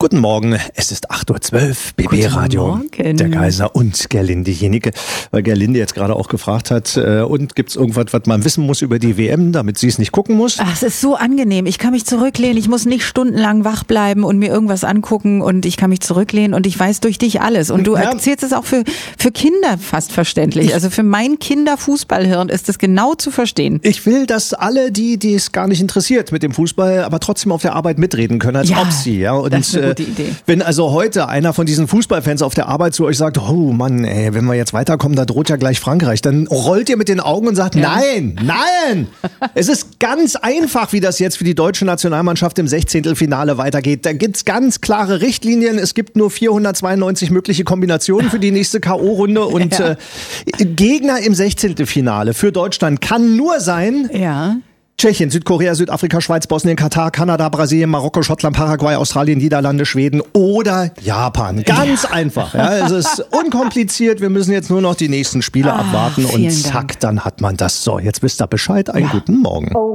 Guten Morgen, es ist 8:12 Uhr, BB-Radio, der Kaiser und Gerlinde Jenicke, weil Gerlinde jetzt gerade auch gefragt hat, und gibt's irgendwas, was man wissen muss über die WM, damit sie es nicht gucken muss? Ach, es ist so angenehm, ich kann mich zurücklehnen, ich muss nicht stundenlang wach bleiben und mir irgendwas angucken und ich kann mich zurücklehnen und ich weiß durch dich alles und du erzählst es auch für Kinder fast verständlich, also für mein Kinderfußballhirn ist es genau zu verstehen. Ich will, dass alle, die es gar nicht interessiert mit dem Fußball, aber trotzdem auf der Arbeit mitreden können, als ob sie, und das ist eine gute Idee. Wenn also heute einer von diesen Fußballfans auf der Arbeit zu euch sagt, oh Mann, ey, wenn wir jetzt weiterkommen, da droht ja gleich Frankreich, dann rollt ihr mit den Augen und sagt, nein, es ist ganz einfach, wie das jetzt für die deutsche Nationalmannschaft im 16. Finale weitergeht. Da gibt's ganz klare Richtlinien, es gibt nur 492 mögliche Kombinationen für die nächste K.O.-Runde und Gegner im 16. Finale für Deutschland kann nur sein... Tschechien, Südkorea, Südafrika, Schweiz, Bosnien, Katar, Kanada, Brasilien, Marokko, Schottland, Paraguay, Australien, Niederlande, Schweden oder Japan. Ganz einfach. Ja, es ist unkompliziert. Wir müssen jetzt nur noch die nächsten Spiele abwarten und zack, dann hat man das. So, jetzt wisst ihr Bescheid. Einen guten Morgen.